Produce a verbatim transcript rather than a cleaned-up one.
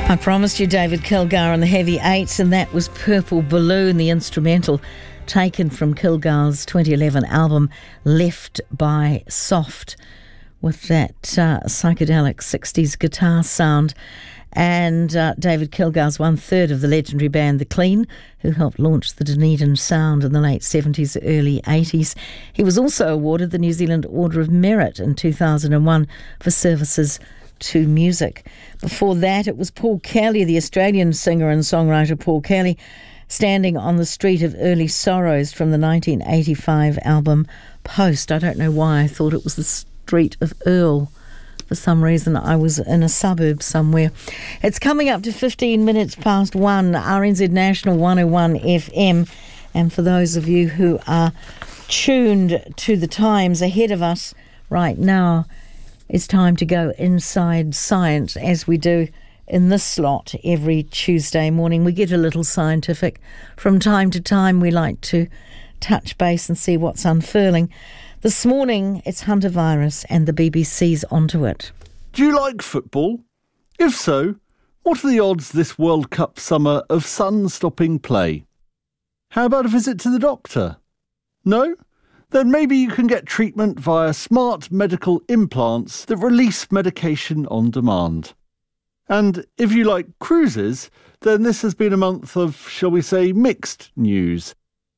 I promised you David Kilgour on the Heavy Eights, and that was Purple Balloon, the instrumental taken from Kilgour's twenty eleven album Left by Soft, with that uh, psychedelic sixties guitar sound. And uh, David Kilgour's one third of the legendary band The Clean, who helped launch the Dunedin sound in the late seventies, early eighties. He was also awarded the New Zealand Order of Merit in two thousand one for services to music. Before that, it was Paul Kelly, the Australian singer and songwriter Paul Kelly, Standing on the Street of Early Sorrows from the nineteen eighty-five album Post. I don't know why I thought it was the Street of Earl. For some reason, I was in a suburb somewhere. It's coming up to fifteen minutes past one, R N Z National one oh one F M. And for those of you who are tuned to the times ahead of us right now, it's time to go inside science, as we do in this slot every Tuesday morning. We get a little scientific. From time to time, we like to touch base and see what's unfurling. This morning, it's Hunter virus, and the B B C's onto it. Do you like football? If so, what are the odds this World Cup summer of sun-stopping play? How about a visit to the doctor? No? Then maybe you can get treatment via smart medical implants that release medication on demand. And if you like cruises, then this has been a month of, shall we say, mixed news.